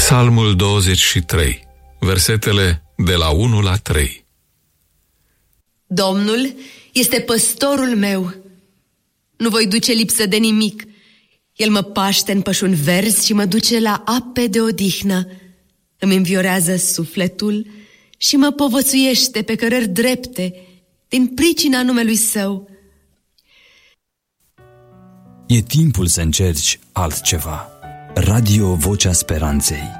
Psalmul 23, versetele de la 1 la 3. Domnul este păstorul meu. Nu voi duce lipsă de nimic. El mă paște în pășuni verzi și mă duce la ape de odihnă. Îmi înviorează sufletul și mă povățuiește pe cărări drepte din pricina numelui său. E timpul să încerci altceva. Radio Vocea Speranței.